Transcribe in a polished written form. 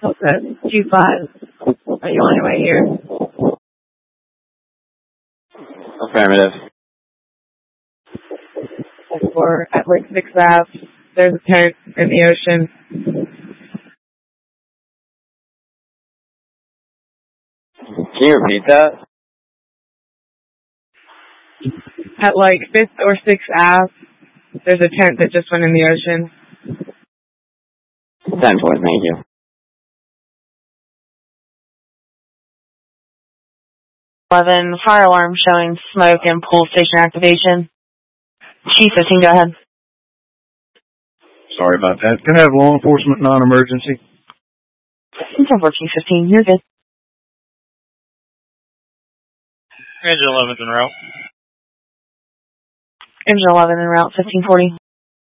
Okay, 2-5. Are you on your way here? Affirmative. Or at like 6th Ave, there's a tent in the ocean. Can you repeat that? At like 5th or 6th Ave, there's a tent that just went in the ocean. 10-4, thank you. 11, fire alarm showing smoke and pool station activation. Chief 15, go ahead. Sorry about that. Can I have law enforcement non-emergency? 10-4, Chief 15, you're good. Engine 11's en route. Engine 11 en route, 1540.